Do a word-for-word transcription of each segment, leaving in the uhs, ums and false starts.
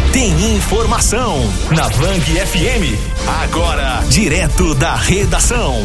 tem informação na Vang F M. Agora, direto da redação.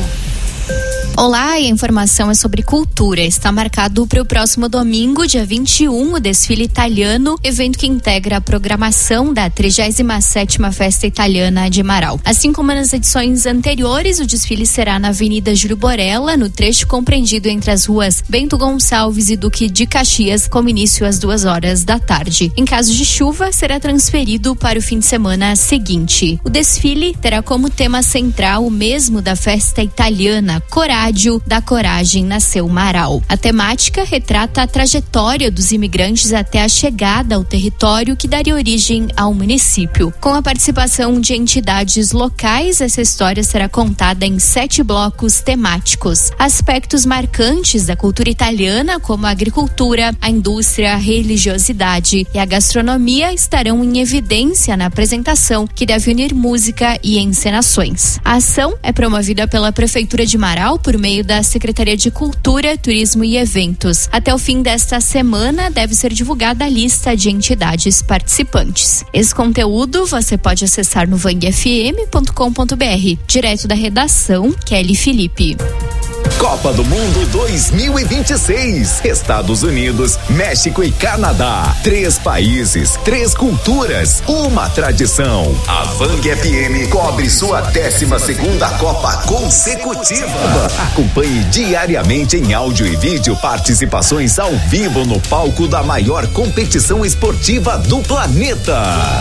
Olá, e a informação é sobre cultura. Está marcado para o próximo domingo, dia vinte e um, o desfile italiano, evento que integra a programação da trigésima sétima Festa Italiana de Marau. Assim como nas edições anteriores, o desfile será na Avenida Júlio Borella, no trecho compreendido entre as ruas Bento Gonçalves e Duque de Caxias, com início às duas horas da tarde. Em caso de chuva, será transferido para o fim de semana seguinte. O desfile terá como tema central o mesmo da Festa Italiana, Coragem. Da Coragem nasceu Marau. A temática retrata a trajetória dos imigrantes até a chegada ao território que daria origem ao município. Com a participação de entidades locais, essa história será contada em sete blocos temáticos. Aspectos marcantes da cultura italiana, como a agricultura, a indústria, a religiosidade e a gastronomia, estarão em evidência na apresentação, que deve unir música e encenações. A ação é promovida pela Prefeitura de Marau por meio da Secretaria de Cultura, Turismo e Eventos. Até o fim desta semana deve ser divulgada a lista de entidades participantes. Esse conteúdo você pode acessar no vang f m ponto com ponto b r. Direto da redação, Kelly Felipe. Copa do Mundo dois mil e vinte e seis. Estados Unidos, México e Canadá. Três países, três culturas, uma tradição. A Vang F M cobre sua décima segunda Copa consecutiva. Acompanhe diariamente em áudio e vídeo participações ao vivo no palco da maior competição esportiva do planeta.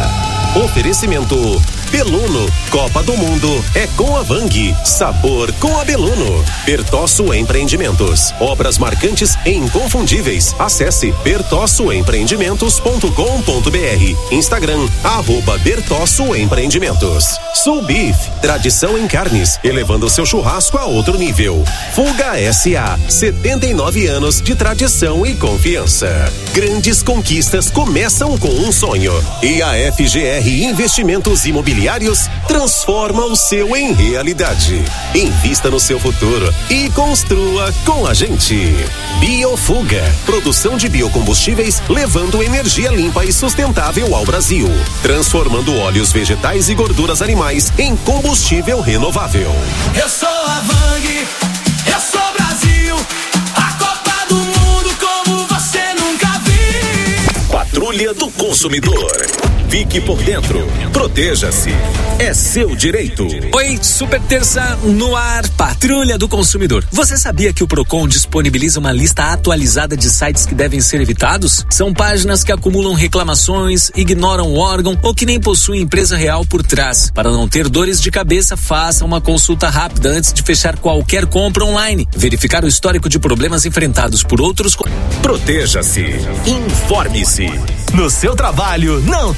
Oferecimento Beluno, Copa do Mundo é com a Vang, sabor com a Beluno. Bertosso Empreendimentos, obras marcantes e inconfundíveis. Acesse bertosso empreendimentos ponto com ponto b r. Instagram, arroba Bertosso Empreendimentos. Soul Beef, tradição em carnes, elevando seu churrasco a outro nível. Fuga S A, setenta e nove anos de tradição e confiança. Grandes conquistas começam com um sonho. E a F G R Investimentos Imobiliários transforma o seu em realidade. Invista no seu futuro e construa com a gente. Biofuga, produção de biocombustíveis levando energia limpa e sustentável ao Brasil, transformando óleos vegetais e gorduras animais em combustível renovável. Eu sou a Vang, eu sou Brasil, a Copa do Mundo como você nunca viu. Patrulha do Consumidor. Fique por dentro. Proteja-se. É seu direito. Oi, super terça no ar, Patrulha do Consumidor. Você sabia que o Procon disponibiliza uma lista atualizada de sites que devem ser evitados? São páginas que acumulam reclamações, ignoram o órgão ou que nem possuem empresa real por trás. Para não ter dores de cabeça, faça uma consulta rápida antes de fechar qualquer compra online. Verificar o histórico de problemas enfrentados por outros. Proteja-se. Informe-se. No seu trabalho, não